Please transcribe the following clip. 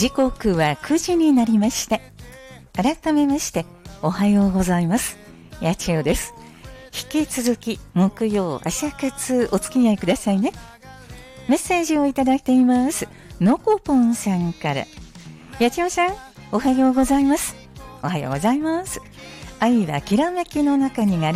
時刻は9時になりました。改めましておはようございます。やちおです。引き続き木曜朝活お付き合いくださいね。メッセージをいただいています。のこぽんさんから。やちおさん、おはようございます。おはようございます。愛はきらめきの中にが